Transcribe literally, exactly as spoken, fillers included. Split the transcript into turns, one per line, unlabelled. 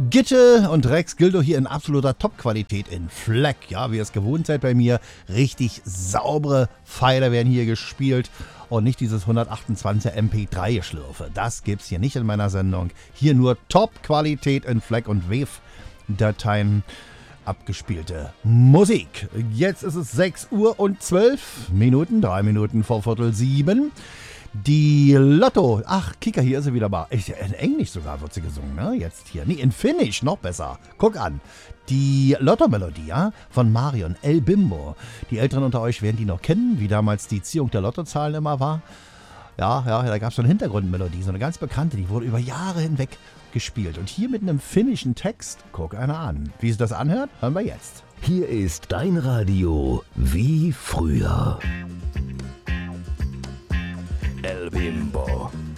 Gitte und Rex Gildo hier in absoluter Top-Qualität in Fleck. Ja, wie ihr es gewohnt seid bei mir. Richtig saubere Pfeiler werden hier gespielt. Und nicht dieses hundertachtundzwanziger M P drei Geschlürfe. Das gibt's hier nicht in meiner Sendung. Hier nur Top-Qualität in Fleck und Wave-Dateien. Abgespielte Musik. Jetzt ist es sechs Uhr und zwölf Minuten, drei Minuten vor Viertel sieben. Die Lotto, ach, Kika, hier ist sie wieder mal. In Englisch sogar wird sie gesungen, ne? Jetzt hier. Nee, in Finnisch, noch besser. Guck an. Die Lotto-Melodie, ja? Von Marion El Bimbo. Die Älteren unter euch werden die noch kennen, wie damals die Ziehung der Lottozahlen immer war. Ja, ja, da gab es so eine Hintergrundmelodie, so eine ganz bekannte, die wurde über Jahre hinweg gespielt. Und hier mit einem finnischen Text, guck einer an. Wie sich das anhört, hören wir jetzt.
Hier ist dein Radio wie früher. El Bimbo.